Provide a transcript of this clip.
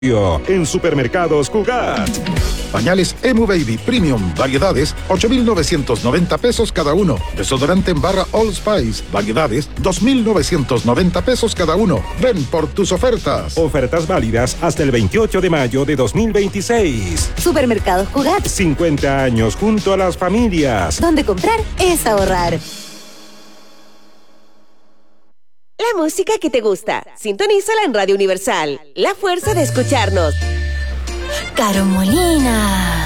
En Supermercados Cugat. Pañales Emu Baby Premium, variedades, 8,990 pesos cada uno. Desodorante en barra All Spice, variedades, 2,990 pesos cada uno. Ven por tus ofertas. Ofertas válidas hasta el 28 de mayo de 2026. Supermercados Cugat. 50 años junto a las familias. Donde comprar es ahorrar. La música que te gusta, sintonízala en Radio Universal. La fuerza de escucharnos. Caro Molina.